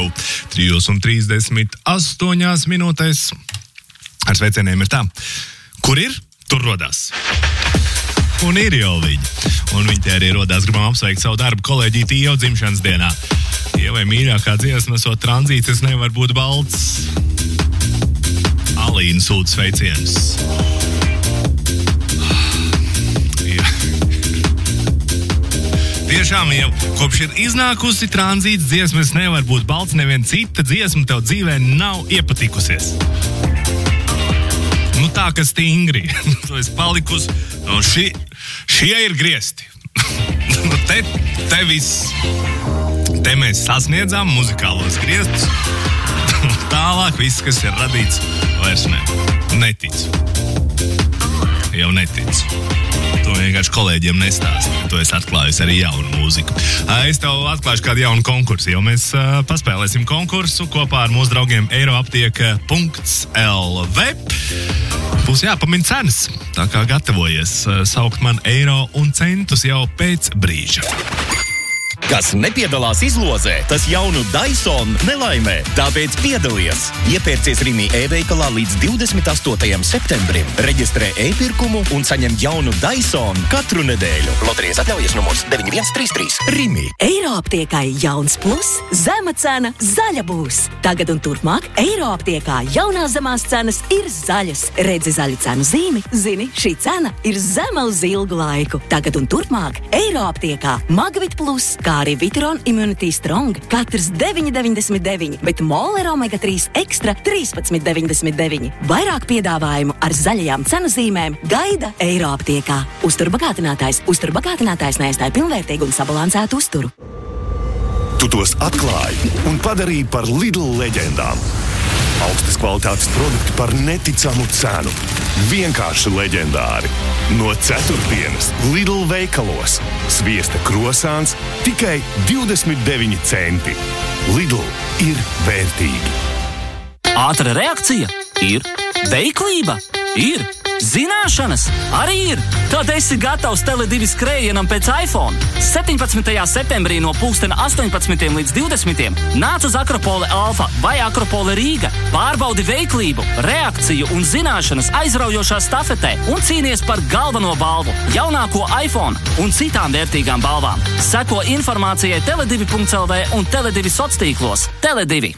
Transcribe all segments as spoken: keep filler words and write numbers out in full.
vidū. Trijos un trīsdesmit astoņās minūtēs. Ar sveicieniem ir tā. Kur ir? Tur rodās. Un ir jau viņi. Un viņi te arī rodās. Gribam apsveikt savu darbu kolēģīti jau dzimšanas dienā. Ievai mīļākā dziesma esot tranzītas nevar būt balts. Alīna sūta sveicienus. Jā. Tiešām jau kopš ir iznākusi tranzītas dziesmas nevar būt balts, neviena cita dziesma tev dzīvē nav iepatikusies. Nu tā, ka stingri. Tu esi palikusi. Un šie, šie ir griezti. te, te viss. Te mēs sasniedzām muzikālos grieztus. Tālāk viss, kas ir radīts, vairs ne. Netic. Jau netic. Tu vienkārši kolēģiem nestāsti, ka tu esi atklājusi arī jaunu mūziku. Es tev atklāšu kādu jaunu konkursu, jo mēs uh, paspēlēsim konkursu kopā ar mūsu draugiem eiroaptieka punkts el vē. Būs jāpamin cenas, tā kā gatavojies uh, saukt man eiro un centus jau pēc brīža. Kas nepiedalās izlozē, tas jaunu Dyson nelaimē. Tāpēc piedalies! Iepērcies Rimi e-veikalā līdz divdesmit astotajam septembrim. Reģistrē e-pirkumu un saņem jaunu Dyson katru nedēļu. Loterijas atļaujas numurs deviņi viens trīs trīs. Rimi. Eiroaptiekai jauns plus, zema cena, zaļa būs. Tagad un turpmāk Eiroaptiekā jaunās zemās cenas ir zaļas. Redzi zaļu cenu zīmi, zini, šī cena ir zema uz ilgu laiku. Tagad un turpmāk Eiroaptiekā Magvit plus, kā arī Vitron Immunity Strong, katrs deviņi deviņdesmit deviņi, bet Moler Omega trīs Extra trīspadsmit deviņdesmit deviņi. Vairāk piedāvājumu ar zaļajām cenu zīmēm gaida Eiroaptiekā. Uzturbagātinātājs, uzturbagātinātājs neaizstāja pilnvērtīgu un sabalansētu uzturu. Tu tos atklāji un padarīji par Lidl leģendām. Augstas kvalitātes produkti par neticamu cenu. Vienkārši leģendāri. No ceturtdienas Lidl veikalos. Sviesta krosāns tikai divdesmit deviņi centi. Lidl ir vērtīgi. Ātra reakcija? Ir. Veiklība? Ir. Zināšanas? Arī ir. Tad esi gatavs Tele divi skrējienam pēc iPhone. septiņpadsmitajā septembrī no pulksten astoņpadsmitiem līdz divdesmitiem nāc uz Akropole Alfa vai Akropole Rīga. Pārbaudi veiklību, reakciju un zināšanas aizraujošā stafetē un cīnies par galveno balvu, jaunāko iPhone un citām vērtīgām balvām. Seko informācijai tele divi punkts el vē un Tele divi soctīklos. Tele divi.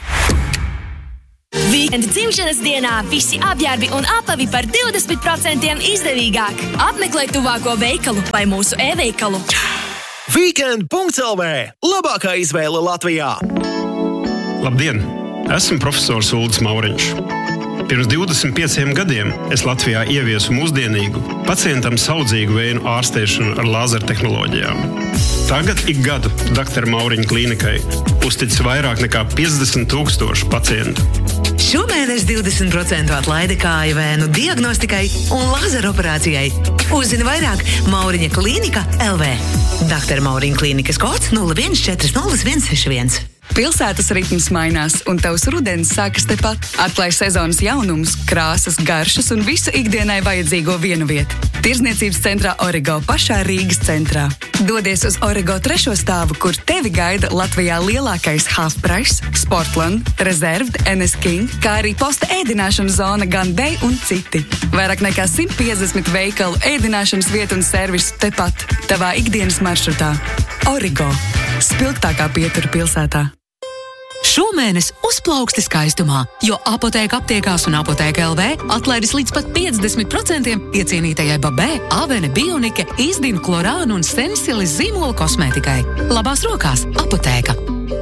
Vīkenda dzimšanas dienā visi apģērbi un apavi par divdesmit procentiem izdevīgāk. Apmeklē tuvāko veikalu vai mūsu e-veikalu. Weekend punkts el vē. Labākā izvēle Latvijā. Labdien! Esmu profesors Uldis Mauriņš. Pirms divdesmit pieciem gadiem es Latvijā ieviesu mūsdienīgu, pacientam saudzīgu vēju ārstēšanu ar lāzertehnoloģijām. Tagad ik gadu doktora Mauriņa klīnikai uztic vairāk nekā piecdesmit tūkstoši pacientu. Šomēnes divdesmit procentu atlaide kāju vēnu diagnostikai un lazeroperācijai. Uzzini vairāk Mauriņa klīnika el vē. doktora Mauriņa klīnikas kods nulle viens četri nulle viens seši viens. Pilsētas ritms mainās, un tavs rudens sākas tepat. Atklāj sezonas jaunumus, krāsas, garšas un visu ikdienai vajadzīgo vienu vietu. Tirzniecības centrā Origo pašā Rīgas centrā. Dodies uz Origo trešo stāvu, kur tevi gaida Latvijā lielākais Half Price, Sportland, Reserved, N S King, kā arī posta ēdināšanas zona Gun Day un citi. Vairāk nekā simt piecdesmit veikalu, ēdināšanas vietu un servisu tepat, tavā ikdienas maršrutā. Origo. Spilgtākā pietura pilsētā. Šomēnes uzplauksti skaistumā, jo Apotēka aptiekās un Apotēka el vē atlaides līdz pat piecdesmit procentiem iecienītajai Babē, Avene, Bionike, Izdinu, Klorānu un Sensilis zīmola kosmētikai. Labās rokās Apotēka.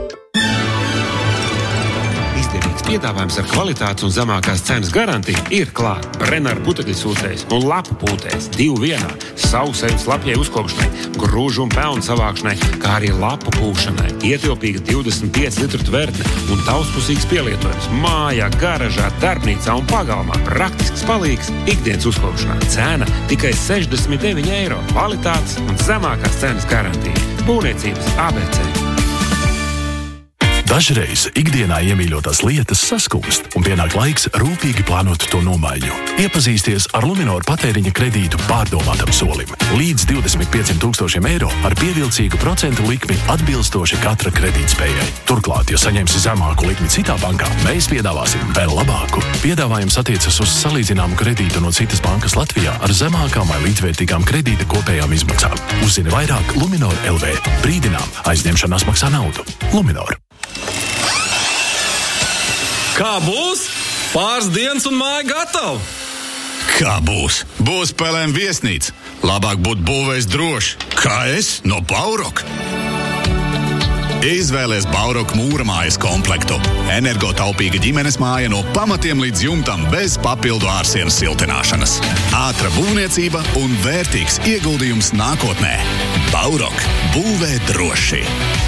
Izdevīgs piedāvājums ar kvalitātes un zemākās cenas garantiju ir klāt. Brenner putekļsūcējs un lapu pūtējs divu vienā, sausējums lapjai uzkopšanai, grūžu un pelnu savākšanai, kā arī lapu pūšanai. Ietilpīga divdesmit pieci litru tvertne un daudzpusīgs pielietojums mājā, garažā, darbnīcā un pagalmā. Praktisks palīgs ikdienas uzkopšanā. Cena tikai sešdesmit deviņi eiro. Kvalitātes un zemākās cenas garantija. Būvniecības A B C. Dažreiz ikdienā iemīļotās lietas saskumst, un pienāk laiks rūpīgi plānot to nomaiņu. Iepazīsties ar Luminor patēriņa kredītu pārdomātam solim. Līdz divdesmit pieciem tūkstošiem eiro ar pievilcīgu procentu likmi atbilstoši katra kredītspējai. Turklāt, ja saņemsi zemāku likmi citā bankā, mēs piedāvāsim vēl labāku. Piedāvājums attiecas uz salīdzināmu kredītu no citas bankas Latvijā ar zemākām vai līdzvērtīgām kredīta kopējām izmaksām. Uzzini vairāk Luminor L V. Brīdinām, aizņemšanās maksā naudu. Luminor. Kā būs? Pāris dienas un māja gatava. Kā būs? Būs Pelēm viesnīca. Labāk būt būvējs droši. Kā es no Bauroka. Izvēlies Bauroka mūra mājas komplektu. Energotaupīga ģimenes māja no pamatiem līdz jumtam bez papildu ārsienas siltināšanas. Ātra būvniecība un vērtīgs ieguldījums nākotnē. Bauroka. Būvē droši.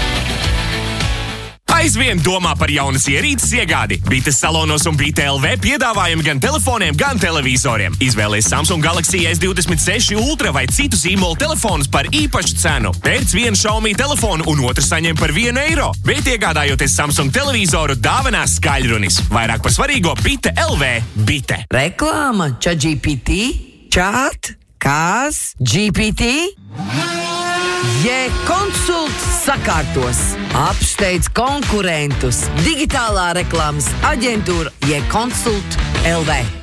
Aizvien domā par jaunas ierīces iegādi. Bites salonos un Bite L V piedāvājumi gan telefoniem, gan televizoriem. Izvēlies Samsung Galaxy S divdesmit seši Ultra vai citu zīmolu telefonus par īpašu cenu. Pērc vienu Xiaomi telefonu un otru saņem par vienu eiro. Bet iegādājoties Samsung televizoru, dāvinās skaļrunis. Vairāk par svarīgo Bite L V. Bite. Reklāma, ChatGPT, Chat, Kās, G P T. J-Konsults sakārtos, apsteidz konkurentus. Digitālā reklāmas aģentūra J-Konsult L V.